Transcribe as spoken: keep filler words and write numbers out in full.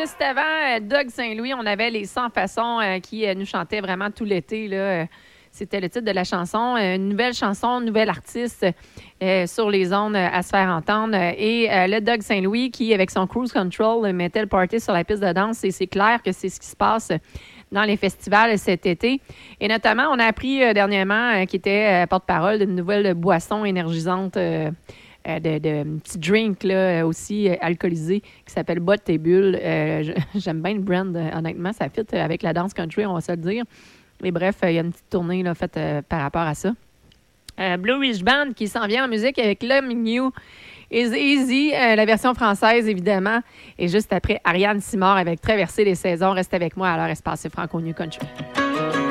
Juste avant, euh, Doug Saint-Louis, on avait les cent façons euh, qui euh, nous chantaient vraiment tout l'été. Là. Euh, C'était le titre de la chanson. Euh, Une nouvelle chanson, nouvel artiste euh, sur les ondes euh, à se faire entendre. Et euh, le Doug Saint-Louis qui, avec son Cruise Control, euh, mettait le party sur la piste de danse. Et c'est clair que c'est ce qui se passe dans les festivals cet été. Et notamment, on a appris euh, dernièrement euh, qu'il était euh, porte-parole d'une nouvelle boisson énergisante euh, euh, de, de un petit drink là, aussi euh, alcoolisé qui s'appelle Botte tes bulles. Euh, j'aime bien le brand, euh, honnêtement. Ça fit avec la danse country, on va se le dire. Et bref, il euh, y a une petite tournée là, faite euh, par rapport à ça. Euh, Blue Ridge Band qui s'en vient en musique avec Love New Is Easy, euh, la version française, évidemment. Et juste après, Ariane Simard avec Traverser les saisons. Reste avec moi à l'heure Espace Franco New Country.